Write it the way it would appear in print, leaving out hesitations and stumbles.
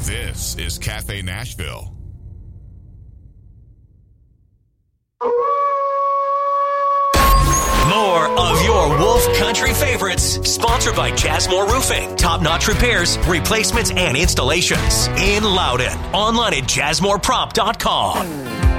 This is Cafe Nashville. More of your Wolf Country favorites, sponsored by Jasmore Roofing. Top-notch repairs, replacements, and installations in Loudon. Online at jasmoreprop.com.